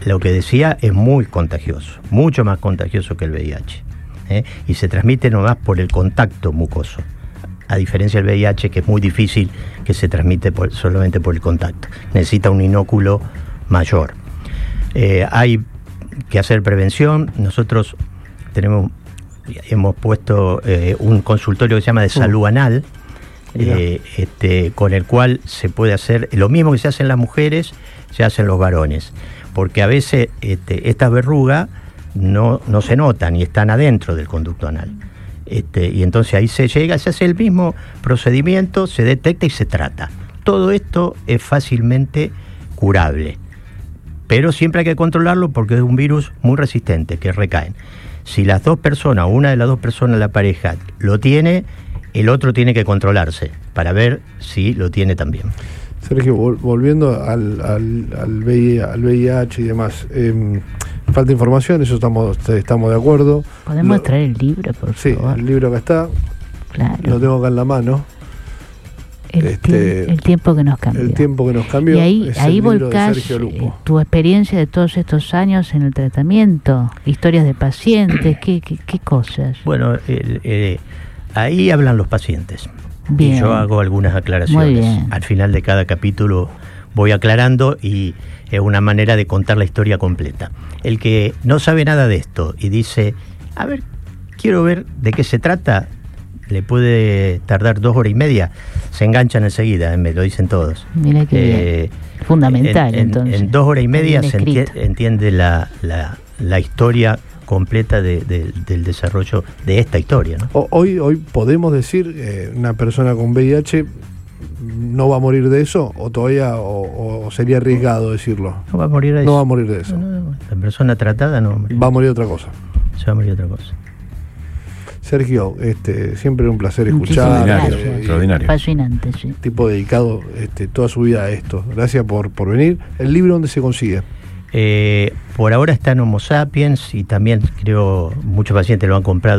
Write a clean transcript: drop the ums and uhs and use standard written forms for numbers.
lo que decía es muy contagioso, mucho más contagioso que el VIH, y se transmite nomás por el contacto mucoso, a diferencia del VIH, que es muy difícil que se transmite solamente por el contacto, necesita un inóculo mayor. Hay que hacer prevención. Nosotros hemos puesto un consultorio que se llama de salud anal, con el cual se puede hacer lo mismo que se hace en las mujeres, se hace en los varones, porque a veces estas verrugas no se notan y están adentro del conducto anal, y entonces ahí se hace el mismo procedimiento, se detecta y se trata. Todo esto es fácilmente curable, pero siempre hay que controlarlo porque es un virus muy resistente, que recaen. Si las dos personas, una de las dos personas de la pareja lo tiene, el otro tiene que controlarse para ver si lo tiene también. Sergio, volviendo al VIH y demás, falta información, eso estamos de acuerdo. ¿Podemos traer el libro, por favor? Sí, el libro acá está. Claro. Lo tengo acá en la mano. El tiempo que nos cambió. El tiempo que nos cambió. Y ahí volcás tu experiencia de todos estos años en el tratamiento, historias de pacientes, ¿qué cosas? Bueno, ahí hablan los pacientes. Bien. Y yo hago algunas aclaraciones. Al final de cada capítulo voy aclarando y es una manera de contar la historia completa. El que no sabe nada de esto y dice, a ver, quiero ver de qué se trata, le puede tardar 2 horas y media, se enganchan enseguida, me lo dicen todos. Mira que fundamental, entonces. En 2 horas y media se entiende la historia completa del desarrollo de esta historia, ¿no? Hoy podemos decir, una persona con VIH no va a morir de eso, o todavía o sería arriesgado decirlo. No va a morir de eso. No va a morir de eso. No, la persona tratada no va a morir. Va a morir de otra cosa. Se va a morir de otra cosa. Sergio, siempre un placer escuchar. Extraordinario. Fascinante, sí. Tipo dedicado toda su vida a esto. Gracias por venir. ¿El libro dónde se consigue? Por ahora está en Homo Sapiens y también creo muchos pacientes lo han comprado